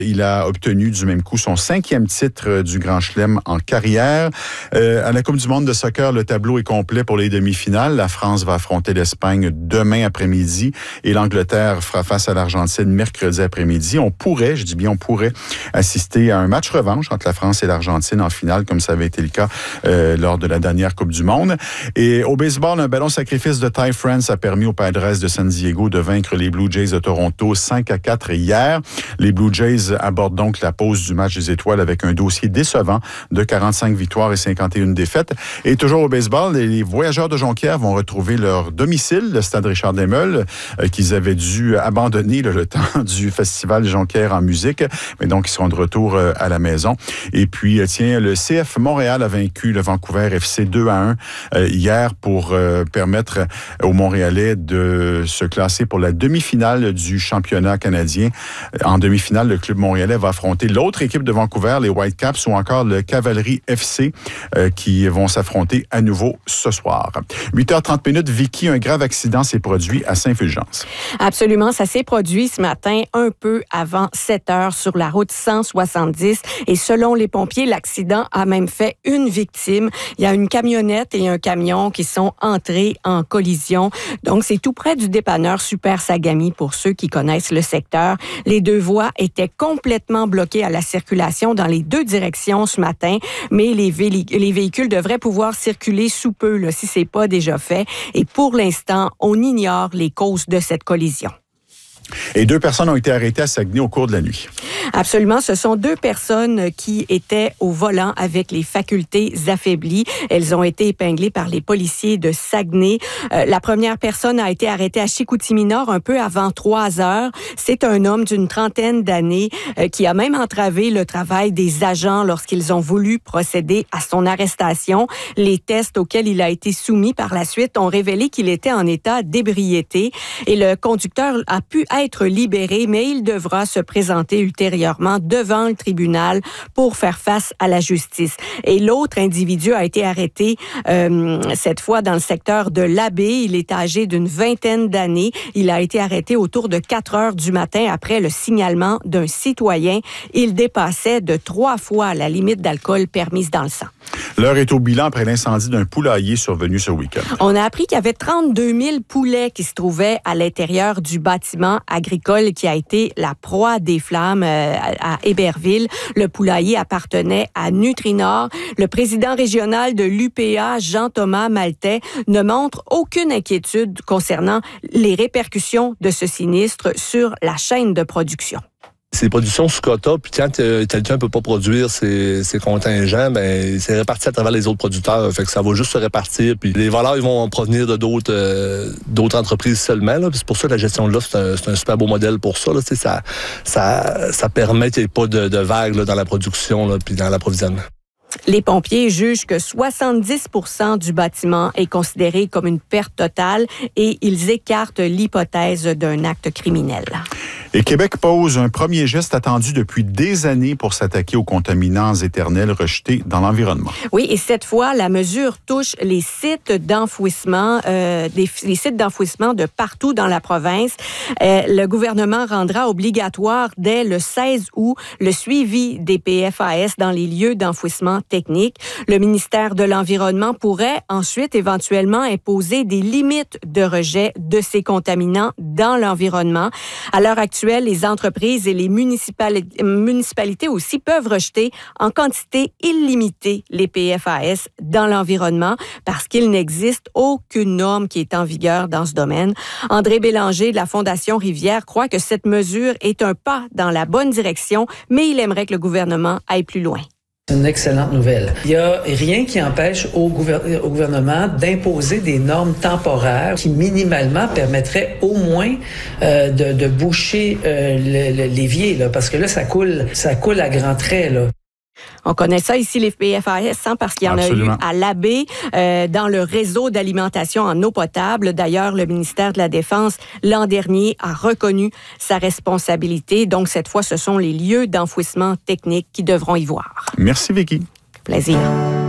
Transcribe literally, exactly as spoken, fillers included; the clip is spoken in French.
Il a obtenu du même coup son cinquième titre du Grand Chelem en carrière. Euh, à la Coupe du monde de soccer, le tableau est complet pour les demi-finales. La France va affronter l'Espagne demain après-midi et l'Angleterre fera face à l'Argentine mercredi après-midi. On pourrait, je dis bien on pourrait, assister à un match revanche entre la France et l'Argentine en finale, comme ça avait été le cas euh, lors de la dernière Coupe du monde. Et au baseball, un ballon sacrifice de Ty France a permis aux Padres de San Diego de vaincre les Blue Jays de Toronto cinq à quatre hier. Les Blue Jays aborde donc la pause du match des étoiles avec un dossier décevant de quarante-cinq victoires et cinquante et une défaites. Et toujours au baseball, les Voyageurs de Jonquière vont retrouver leur domicile, le stade Richard Desmeules, euh, qu'ils avaient dû abandonner là, le temps du festival Jonquière en musique. Mais donc, ils seront de retour euh, à la maison. Et puis, euh, tiens, le C F Montréal a vaincu le Vancouver F C deux à un euh, hier pour euh, permettre aux Montréalais de se classer pour la demi-finale du championnat canadien. En demi-finale, le club montréalais va affronter l'autre équipe de Vancouver, les Whitecaps, ou encore le Cavalry F C, euh, qui vont s'affronter à nouveau ce soir. huit heures trente minutes, Vicky, un grave accident s'est produit à Saint-Fulgence. Absolument, ça s'est produit ce matin un peu avant sept heures sur la route cent soixante-dix et selon les pompiers, l'accident a même fait une victime. Il y a une camionnette et un camion qui sont entrés en collision. Donc, c'est tout près du dépanneur Super Sagami pour ceux qui connaissent le secteur. Les deux voies étaient complètement bloquées à la circulation dans les deux directions ce matin, mais les, vé- les véhicules devraient pouvoir circuler sous peu, là, si c'est pas déjà fait. Et pour l'instant, on ignore les causes de cette collision. Et deux personnes ont été arrêtées à Saguenay au cours de la nuit. Absolument. Ce sont deux personnes qui étaient au volant avec les facultés affaiblies. Elles ont été épinglées par les policiers de Saguenay. Euh, la première personne a été arrêtée à Chicoutimi-Nord un peu avant trois heures. C'est un homme d'une trentaine d'années euh, qui a même entravé le travail des agents lorsqu'ils ont voulu procéder à son arrestation. Les tests auxquels il a été soumis par la suite ont révélé qu'il était en état d'ébriété et le conducteur a pu être libéré, mais il devra se présenter ultérieurement devant le tribunal pour faire face à la justice. Et l'autre individu a été arrêté euh, cette fois dans le secteur de l'Abbé. Il est âgé d'une vingtaine d'années. Il a été arrêté autour de quatre heures du matin après le signalement d'un citoyen. Il dépassait de trois fois la limite d'alcool permise dans le sang. L'heure est au bilan après l'incendie d'un poulailler survenu ce week-end. On a appris qu'il y avait trente-deux mille poulets qui se trouvaient à l'intérieur du bâtiment agricole qui a été la proie des flammes euh, à Héberville. Le poulailler appartenait à Nutrinor. Le président régional de l'U P A, Jean-Thomas Maltais, ne montre aucune inquiétude concernant les répercussions de ce sinistre sur la chaîne de production. C'est des productions sous quota, puis quand euh, quelqu'un ne peut pas produire ses, ses contingents, ben c'est réparti à travers les autres producteurs. Fait que ça va juste se répartir. Puis les valeurs ils vont provenir de d'autres euh, d'autres entreprises seulement. Là. C'est pour ça que la gestion de l'offre, c'est un, c'est un super beau modèle pour ça. Là. Ça, ça, ça permet qu'il n'y ait pas de, de vagues là, dans la production là, puis dans l'approvisionnement. Les pompiers jugent que soixante-dix pour cent du bâtiment est considéré comme une perte totale et ils écartent l'hypothèse d'un acte criminel. Et Québec pose un premier geste attendu depuis des années pour s'attaquer aux contaminants éternels rejetés dans l'environnement. Oui, et cette fois, la mesure touche les sites d'enfouissement, euh, des, les sites d'enfouissement de partout dans la province. Euh, le gouvernement rendra obligatoire dès le seize août le suivi des P F A S dans les lieux d'enfouissement technique. Le ministère de l'Environnement pourrait ensuite éventuellement imposer des limites de rejet de ces contaminants dans l'environnement. À l'heure actuelle, les entreprises et les municipalités, municipalités aussi peuvent rejeter en quantité illimitée les P F A S dans l'environnement parce qu'il n'existe aucune norme qui est en vigueur dans ce domaine. André Bélanger de la Fondation Rivière croit que cette mesure est un pas dans la bonne direction, mais il aimerait que le gouvernement aille plus loin. C'est une excellente nouvelle. Il n'y a rien qui empêche au, gouver- au gouvernement d'imposer des normes temporaires qui minimalement permettraient au moins euh, de, de boucher euh, le, le, l'évier, là, parce que là, ça coule, ça coule à grands traits, là. On connaît ça ici, les P F A S, hein, parce qu'il y en Absolument. a eu à l'Abbé, euh, dans le réseau d'alimentation en eau potable. D'ailleurs, le ministère de la Défense, l'an dernier, a reconnu sa responsabilité. Donc, cette fois, ce sont les lieux d'enfouissement technique qui devront y voir. Merci, Vicky. Plaisir.